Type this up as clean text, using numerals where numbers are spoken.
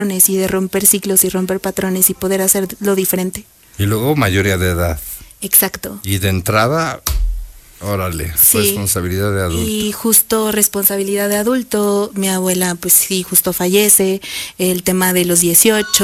y de romper ciclos y romper patrones y poder hacerlo diferente. Y luego mayoría de edad. Exacto. Y de entrada, órale, Sí. responsabilidad de adulto. Y justo responsabilidad de adulto, mi abuela pues sí, justo fallece, el tema de los 18,